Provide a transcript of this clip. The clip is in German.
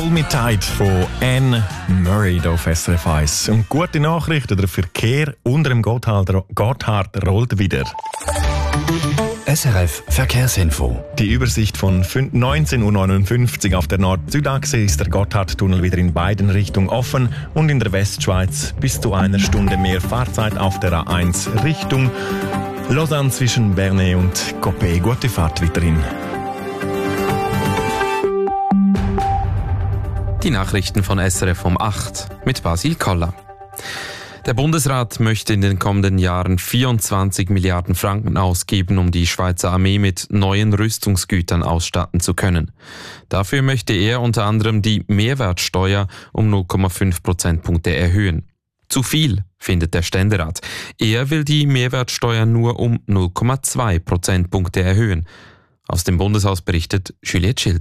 Hold Me Tight von Anne Murray hier auf SRF 1. Und gute Nachrichten, der Verkehr unter dem Gotthard rollt wieder. SRF Verkehrsinfo. Die Übersicht von 19.59 Uhr auf der Nord-Süd-Achse ist der Gotthardtunnel wieder in beiden Richtungen offen und in der Westschweiz bis zu einer Stunde mehr Fahrzeit auf der A1 Richtung Lausanne zwischen Bernay und Coppet. Gute Fahrt weiterhin. Die Nachrichten von SRF um 8 mit Basil Koller. Der Bundesrat möchte in den kommenden Jahren 24 Milliarden Franken ausgeben, um die Schweizer Armee mit neuen Rüstungsgütern ausstatten zu können. Dafür möchte er unter anderem die Mehrwertsteuer um 0,5 Prozentpunkte erhöhen. Zu viel, findet der Ständerat. Er will die Mehrwertsteuer nur um 0,2 Prozentpunkte erhöhen. Aus dem Bundeshaus berichtet Juliette Schild.